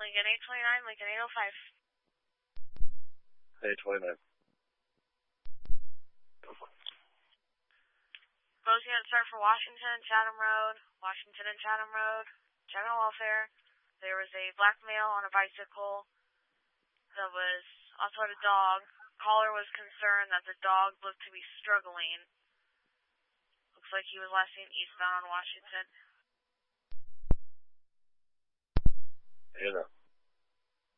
Lincoln 829, Lincoln 805. 829. Both units start for Washington and Chatham Road, Washington and Chatham Road, general welfare. There was a black male on a bicycle that was also had a dog. Caller was concerned that the dog looked to be struggling. Looks like he was last seen eastbound on Washington. You know.